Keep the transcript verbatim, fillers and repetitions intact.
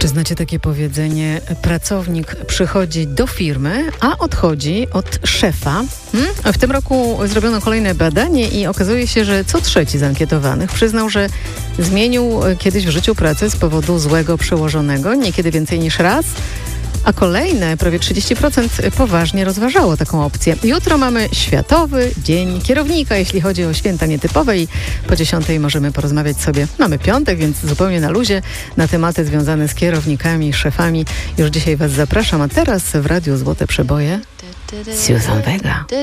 Czy znacie takie powiedzenie, pracownik przychodzi do firmy, a odchodzi od szefa? Hmm? W tym roku zrobiono kolejne badanie i okazuje się, że co trzeci z ankietowanych przyznał, że zmienił kiedyś w życiu pracę z powodu złego przełożonego, niekiedy więcej niż raz. A kolejne, prawie trzydzieści procent, poważnie rozważało taką opcję. Jutro mamy Światowy Dzień Kierownika, jeśli chodzi o święta nietypowe i po dziesiątej możemy porozmawiać sobie. Mamy piątek, więc zupełnie na luzie na tematy związane z kierownikami, szefami. Już dzisiaj Was zapraszam, a teraz w Radiu Złote Przeboje Susan Vega.